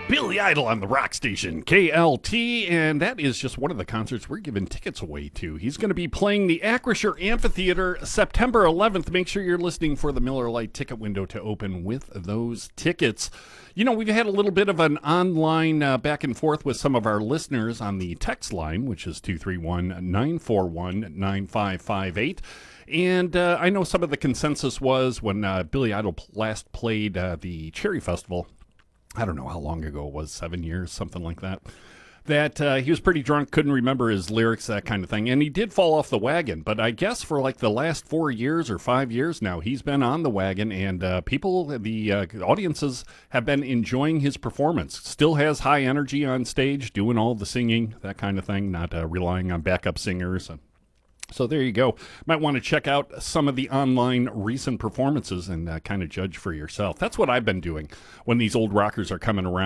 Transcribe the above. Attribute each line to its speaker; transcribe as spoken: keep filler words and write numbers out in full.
Speaker 1: Billy Idol on the rock station, K L T, and that is just one of the concerts we're giving tickets away to. He's going to be playing the Acrisure Amphitheater September eleventh. Make sure you're listening for the Miller Lite ticket window to open with those tickets. You know, we've had a little bit of an online uh, back and forth with some of our listeners on the text line, which is two three one, nine four one, nine five five eight. And uh, I know some of the consensus was when uh, Billy Idol last played uh, the Cherry Festival, I don't know how long ago it was, seven years, something like that, that uh, he was pretty drunk, couldn't remember his lyrics, that kind of thing. And he did fall off the wagon. But I guess for like the last four years or five years now, he's been on the wagon. And uh, people, the uh, audiences have been enjoying his performance. Still has high energy on stage, doing all the singing, that kind of thing, not uh, relying on backup singers. And so there you go. Might want to check out some of the online recent performances and uh, kind of judge for yourself. That's what I've been doing when these old rockers are coming around.